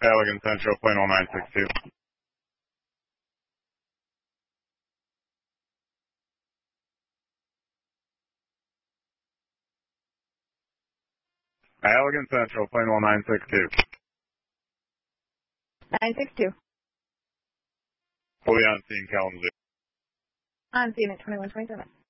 Allegan Central, plane 1962. Allegan Central, plane 1962. 962. Fully on scene, Kalamazoo. On scene at 2127.